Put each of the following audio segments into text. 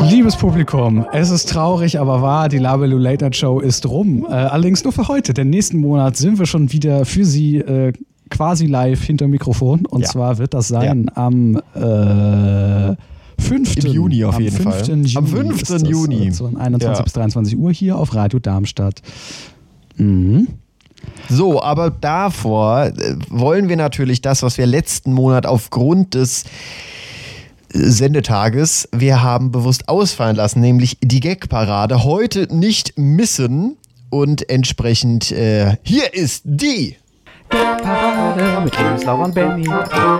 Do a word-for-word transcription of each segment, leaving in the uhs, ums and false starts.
Liebes Publikum, es ist traurig, aber wahr, die Labelu Late Night Show ist rum. Äh, allerdings nur für heute, denn nächsten Monat sind wir schon wieder für Sie äh, quasi live hinter Mikrofon. Und ja. zwar wird das sein ja. am äh, fünften Im Juni auf am jeden Fall. Juni am fünften Juni. Von einundzwanzig ja. bis dreiundzwanzig Uhr hier auf Radio Darmstadt. Mhm. So, aber davor äh, wollen wir natürlich das, was wir letzten Monat aufgrund des Sendetages, wir haben bewusst ausfallen lassen, nämlich die Gag-Parade, heute nicht missen und entsprechend äh, hier ist die Gag-Parade mit Louis, Laura und Benny.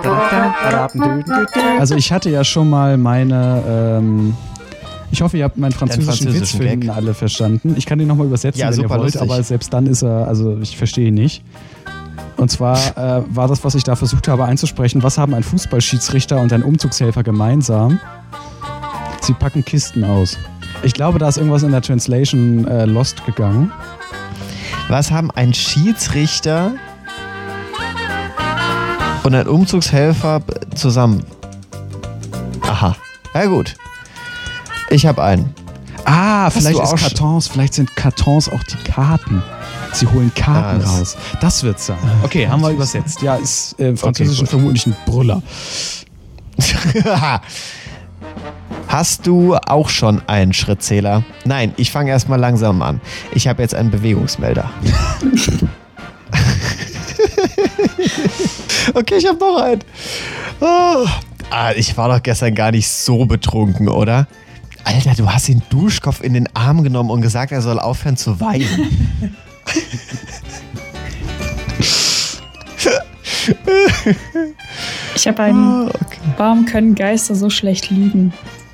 Also ich hatte ja schon mal meine, ähm, ich hoffe, ihr habt meinen französischen, französischen Witz finden Gag. alle verstanden. Ich kann den nochmal übersetzen, ja, wenn ihr wollt, lustig. aber selbst dann ist er, also ich verstehe ihn nicht. Und zwar äh, war das, was ich da versucht habe einzusprechen, was haben ein Fußballschiedsrichter und ein Umzugshelfer gemeinsam? Sie packen Kisten aus. Ich glaube, da ist irgendwas in der Translation äh, lost gegangen. Was haben ein Schiedsrichter und ein Umzugshelfer zusammen? Aha, ja gut. Ich habe einen. Ah, Hast vielleicht du ist auch Kartons, vielleicht sind Kartons auch die Karten. Sie holen Karten Ah, das- raus. Das wird's sein. Okay, haben wir übersetzt. Ja, ist äh, im Französischen Okay, gut. vermutlich ein Brüller. Hast du auch schon einen Schrittzähler? Nein, ich fange erstmal langsam an. Ich habe jetzt einen Bewegungsmelder. Okay, ich habe noch einen. Oh. Ah, ich war doch gestern gar nicht so betrunken, oder? Alter, du hast den Duschkopf in den Arm genommen und gesagt, er soll aufhören zu weinen. Ich habe einen. Oh, okay. Warum können Geister so schlecht lügen?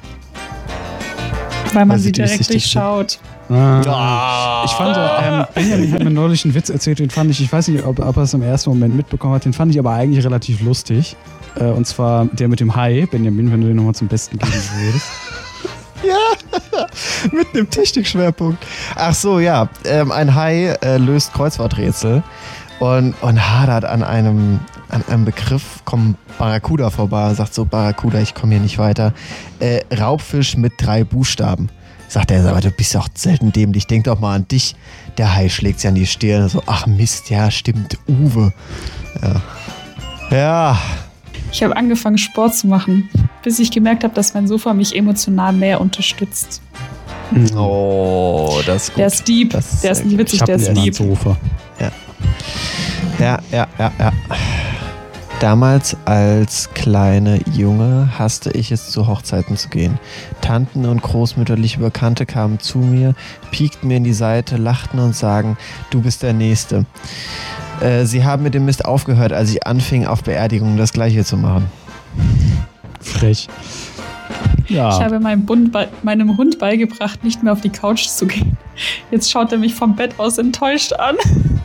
Weil man Weil sie sie direkt durchsichtig durchschaut. Ah. Ich fand, ähm, Benjamin hat mir neulich einen Witz erzählt, den fand ich, ich weiß nicht, ob, ob er es im ersten Moment mitbekommen hat, den fand ich aber eigentlich relativ lustig. Äh, und zwar der mit dem Hai. Benjamin, wenn du den nochmal zum Besten geben würdest. Ja, mit einem Technikschwerpunkt. Ach so, ja. Ähm, ein Hai äh, löst Kreuzworträtsel und, und hadert an einem, an einem Begriff, kommt Barracuda vorbei und sagt so, Barracuda, ich komme hier nicht weiter. Äh, Raubfisch mit drei Buchstaben. Sagt er, aber du bist doch selten dämlich, denk doch mal an dich. Der Hai schlägt sich an die Stirn, so, ach Mist, ja, stimmt, Uwe. Ja. Ja. Ich habe angefangen, Sport zu machen, bis ich gemerkt habe, dass mein Sofa mich emotional mehr unterstützt. Oh, das ist gut. Der ist deep. Das ist Der ist sehr nicht gut. witzig, Ich hab der ist einen deep. Sofa. Ja, ja, ja, ja. Damals als kleiner Junge hasste ich es, zu Hochzeiten zu gehen. Tanten und großmütterliche Bekannte kamen zu mir, piekten mir in die Seite, lachten und sagen, du bist der Nächste. Äh, sie haben mit dem Mist aufgehört, als ich anfing, auf Beerdigungen das Gleiche zu machen. Frech. Ja. Ich habe meinem, Bund bei, meinem Hund beigebracht, nicht mehr auf die Couch zu gehen. Jetzt schaut er mich vom Bett aus enttäuscht an.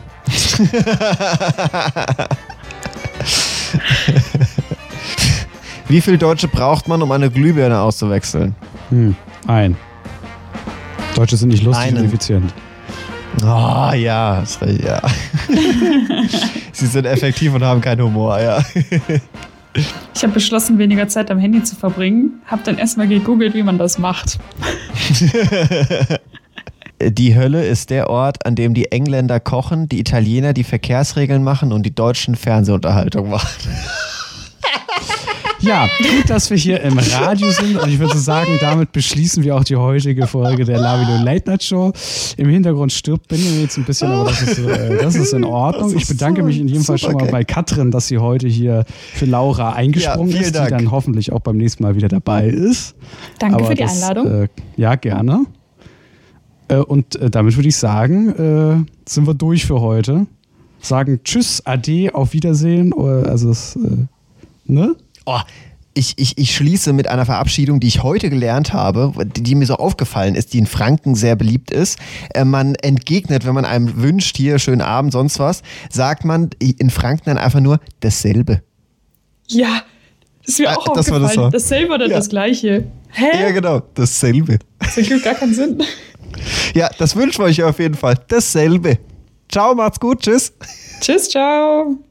Wie viel Deutsche braucht man, um eine Glühbirne auszuwechseln? Hm, ein. Deutsche sind nicht lustig Einen. und effizient. Oh ja, das war, ja. Sie sind effektiv und haben keinen Humor, ja. Ich habe beschlossen, weniger Zeit am Handy zu verbringen. Habe dann erstmal gegoogelt, wie man das macht. Die Hölle ist der Ort, an dem die Engländer kochen, die Italiener die Verkehrsregeln machen und die Deutschen Fernsehunterhaltung machen. Ja, gut, dass wir hier im Radio sind und ich würde sagen, damit beschließen wir auch die heutige Folge der Labelu Late Night Show. Im Hintergrund stirbt Benjamin jetzt ein bisschen, aber das ist, äh, das ist in Ordnung. Ich bedanke mich in jedem Fall schon mal bei Katrin, dass sie heute hier für Laura eingesprungen Ja, vielen ist, die Dank. dann hoffentlich auch beim nächsten Mal wieder dabei ist. Danke Aber für die das, Einladung. Äh, ja, gerne. Äh, und äh, damit würde ich sagen, äh, sind wir durch für heute. Sagen Tschüss, Ade, auf Wiedersehen. Oder, also das, äh, ne? Oh, ich, ich, ich schließe mit einer Verabschiedung, die ich heute gelernt habe, die, die mir so aufgefallen ist, die in Franken sehr beliebt ist. Äh, man entgegnet, wenn man einem wünscht, hier, schönen Abend, sonst was, sagt man in Franken dann einfach nur dasselbe. Ja, das ist mir Ah, auch das war aufgefallen. das so. Dasselbe oder Ja. das Gleiche? Hä? Ja, genau, dasselbe. Das ergibt gar keinen Sinn. Ja, das wünschen wir euch auf jeden Fall. Dasselbe. Ciao, macht's gut, tschüss. Tschüss, ciao.